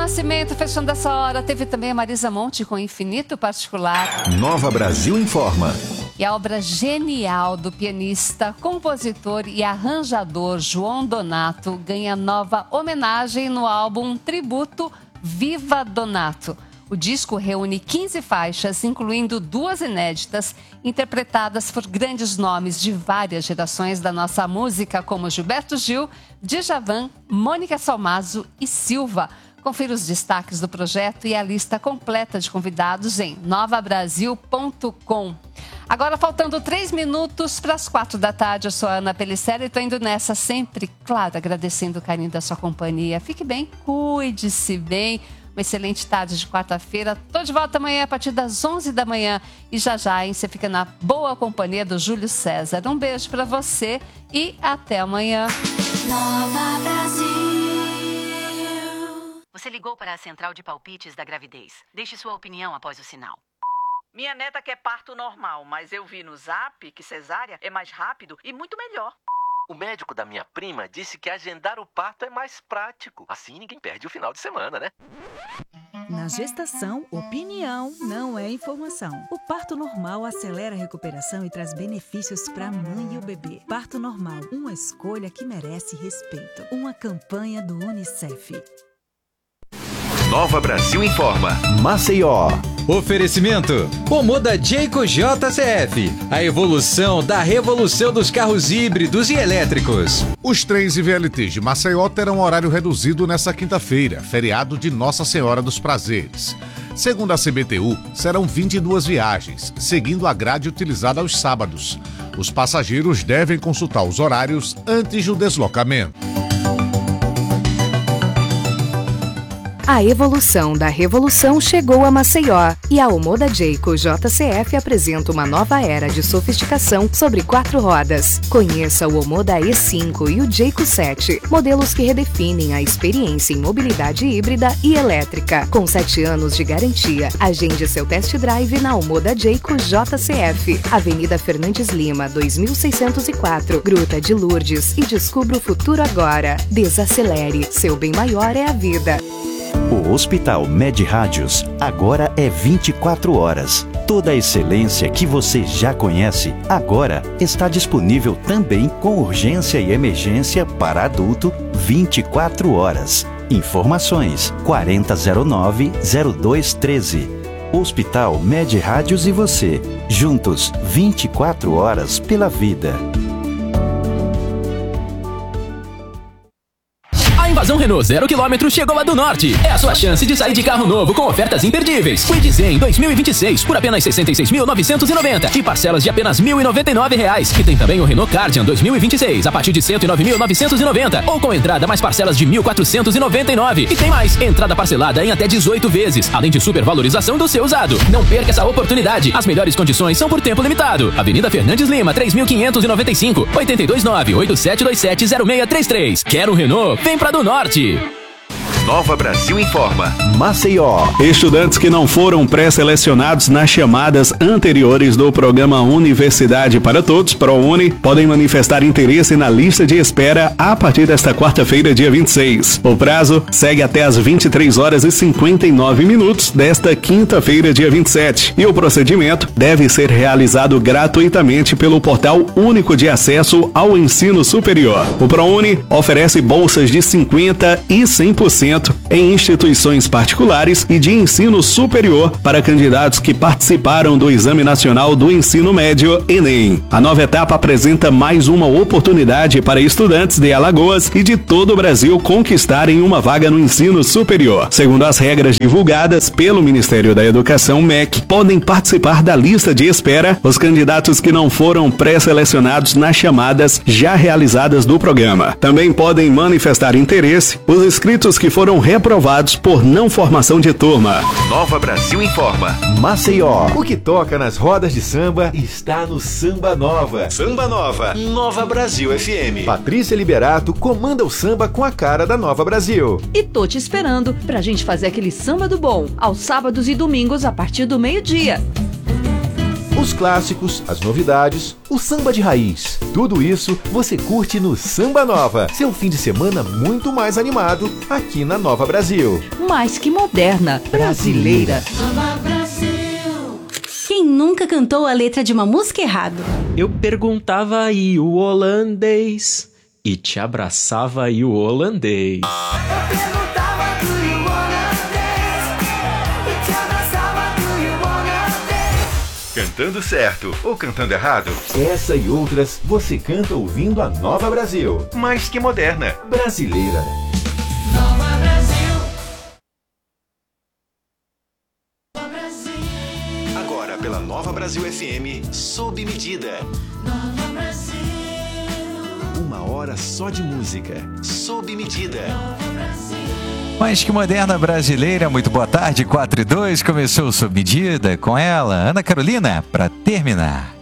Nascimento, fechando essa hora. Teve também a Marisa Monte com Infinito Particular. Nova Brasil Informa. E a obra genial do pianista, compositor e arranjador João Donato ganha nova homenagem no álbum tributo Viva Donato. O disco reúne 15 faixas, incluindo 2 inéditas, interpretadas por grandes nomes de várias gerações da nossa música, como Gilberto Gil, Djavan, Mônica Salmazo e Silva. Confira os destaques do projeto e a lista completa de convidados em novabrasil.com. Agora, faltando 3 minutos para as 4 da tarde, eu sou a Ana Pellicer e estou indo nessa sempre, claro, agradecendo o carinho da sua companhia. Fique bem, cuide-se bem. Uma excelente tarde de quarta-feira. Estou de volta amanhã a partir das 11 da manhã. E já, hein, você fica na boa companhia do Júlio César. Um beijo para você e até amanhã. Nova Brasil. Você ligou para a central de palpites da gravidez. Deixe sua opinião após o sinal. Minha neta quer parto normal, mas eu vi no Zap que cesárea é mais rápido e muito melhor. O médico da minha prima disse que agendar o parto é mais prático. Assim ninguém perde o final de semana, né? Na gestação, opinião não é informação. O parto normal acelera a recuperação e traz benefícios para a mãe e o bebê. Parto normal, uma escolha que merece respeito. Uma campanha do UNICEF. Nova Brasil Informa. Maceió. Oferecimento: Omoda Jayco JCF, a evolução da revolução dos carros híbridos e elétricos. Os trens e VLTs de Maceió terão horário reduzido nesta quinta-feira, feriado de Nossa Senhora dos Prazeres. Segundo a CBTU, serão 22 viagens, seguindo a grade utilizada aos sábados. Os passageiros devem consultar os horários antes do deslocamento. A evolução da revolução chegou a Maceió e a Omoda Jayco JCF apresenta uma nova era de sofisticação sobre 4 rodas. Conheça o Omoda E5 e o Jayco 7, modelos que redefinem a experiência em mobilidade híbrida e elétrica. Com 7 anos de garantia, agende seu test drive na Omoda Jayco JCF, Avenida Fernandes Lima, 2604, Gruta de Lourdes, e descubra o futuro agora. Desacelere, seu bem maior é a vida. O Hospital Med Rádios agora é 24 horas. Toda a excelência que você já conhece agora está disponível também com urgência e emergência para adulto 24 horas. Informações 4009-0213. Hospital Med Rádios e você, juntos 24 horas pela vida. A invasão Renault 0 km chegou a do Norte. É a sua chance de sair de carro novo com ofertas imperdíveis. Kwid Zen 2026 por apenas R$ 66.990 e parcelas de apenas R$ 1.099. E tem também o Renault Kardian 2026 a partir de R$ 109.990 ou com entrada mais parcelas de R$ 1.499. E tem mais, entrada parcelada em até 18 vezes, além de supervalorização do seu usado. Não perca essa oportunidade. As melhores condições são por tempo limitado. Avenida Fernandes Lima, 3.595, 829-8727-0633. Quer um Renault? Vem pra do Norte. Nova Brasil Informa. Maceió. Estudantes que não foram pré-selecionados nas chamadas anteriores do programa Universidade para Todos, ProUni, podem manifestar interesse na lista de espera a partir desta quarta-feira, dia 26. O prazo segue até às 23h59 desta quinta-feira, dia 27. E o procedimento deve ser realizado gratuitamente pelo Portal Único de Acesso ao Ensino Superior. O ProUni oferece bolsas de 50% e 100% em instituições particulares e de ensino superior para candidatos que participaram do Exame Nacional do Ensino Médio, Enem. A nova etapa apresenta mais uma oportunidade para estudantes de Alagoas e de todo o Brasil conquistarem uma vaga no ensino superior. Segundo as regras divulgadas pelo Ministério da Educação, MEC, podem participar da lista de espera os candidatos que não foram pré-selecionados nas chamadas já realizadas do programa. Também podem manifestar interesse os inscritos que foram reprovados por não formação de turma. Nova Brasil Informa. Maceió. O que toca nas rodas de samba está no Samba Nova. Samba Nova. Nova Brasil FM. Patrícia Liberato comanda o samba com a cara da Nova Brasil. E tô te esperando pra gente fazer aquele samba do bom, aos sábados e domingos a partir do meio-dia. Os clássicos, as novidades, o samba de raiz. Tudo isso você curte no Samba Nova, seu fim de semana muito mais animado aqui na Nova Brasil. Mais que moderna, brasileira. Nova Brasil. Quem nunca cantou a letra de uma música errado? Eu perguntava aí o holandês e te abraçava aí o holandês. Eu perguntava do you holandês e te abraçava do you holandês. Cantando certo ou cantando errado? Essa e outras você canta ouvindo a Nova Brasil. Mais que moderna, brasileira. Nova Brasil. Agora pela Nova Brasil FM, sob medida. Nova Brasil. Uma hora só de música, sob medida. Nova Brasil. Mais que moderna brasileira, muito boa tarde, 4 e 2, começou Sob Medida com ela, Ana Carolina, para terminar.